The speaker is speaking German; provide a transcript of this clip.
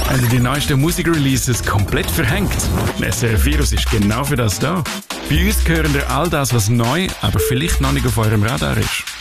Haben ihr die neuesten Musikreleases komplett verhängt? SRF Virus ist genau für das da. Bei uns hören ihr all das, was neu, aber vielleicht noch nicht auf eurem Radar ist.